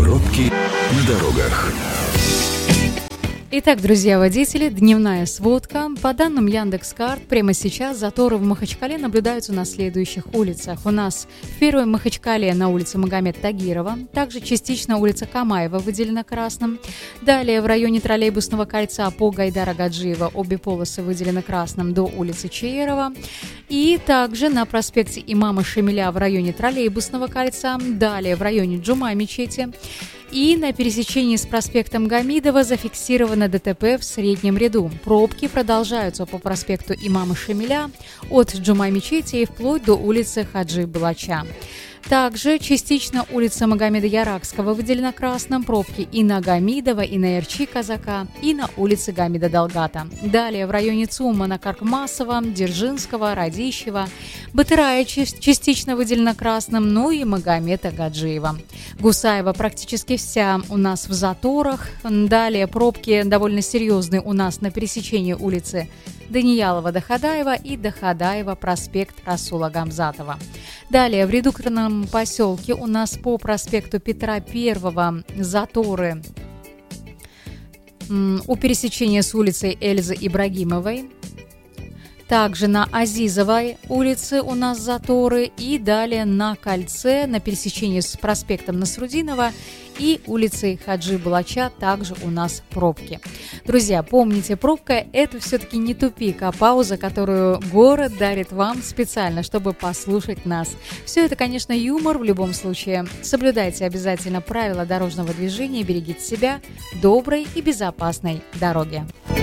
Пробки на дорогах. Итак, друзья водители, дневная сводка. По данным Яндекс.Карт, прямо сейчас заторы в Махачкале наблюдаются на следующих улицах. У нас в первой Махачкале на улице Магомед Тагирова, также частично улица Камаева выделена красным. Далее в районе троллейбусного кольца по Гайдара Гаджиева обе полосы выделены красным до улицы Чаерова. И также на проспекте Имама Шамиля в районе троллейбусного кольца, далее в районе Джума-мечети. И на пересечении с проспектом Гамидова зафиксировано ДТП в среднем ряду. Пробки продолжаются по проспекту Имама Шамиля от Джума-мечети и вплоть до улицы Хаджи Балача. Также частично улица Магомеда Яракского выделена красным, пробки и на Гамидова, и на Эрчи Казака, и на улице Гамида Далгата. Далее в районе ЦУМа на Каркмасова, Дзержинского, Радищева, Батырая частично выделена красным, ну и Магомеда Гаджиева. Гусаева практически вся у нас в заторах. Далее пробки довольно серьезные у нас на пересечении улицы Даниялова Дахадаева и Дахадаева проспект Расула Гамзатова. Далее в редукторном поселке у нас по проспекту Петра I заторы у пересечения с улицей Эльзы Ибрагимовой. Также на Азизовой улице у нас заторы и далее на кольце на пересечении с проспектом Насрудинова и улицей Хаджи Балача также у нас пробки. Друзья, помните, пробка – это все-таки не тупик, а пауза, которую город дарит вам специально, чтобы послушать нас. Все это, конечно, юмор в любом случае. Соблюдайте обязательно правила дорожного движения, берегите себя, доброй и безопасной дороги.